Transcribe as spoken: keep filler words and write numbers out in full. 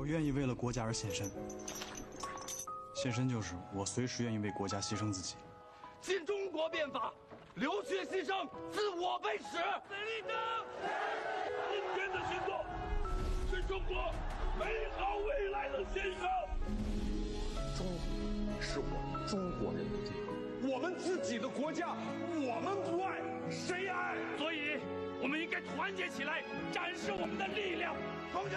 愿意为了国家而献身，献身就是我随时愿意为国家牺牲自己。 新中国变法，流血牺牲，自我为始。死立正！今天的行动是中国美好未来的献上。 中国是我们中国人的地方， 我们自己的国家，我们不爱，谁爱？ 所以，我们应该团结起来，展示我们的力量。同志们！